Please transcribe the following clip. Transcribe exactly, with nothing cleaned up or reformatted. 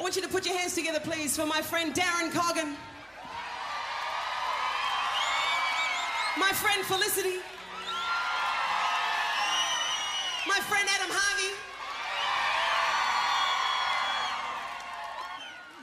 want you to put your hands together, please, for my friend Darren Coggan. My friend Felicity. My friend Adam Harvey.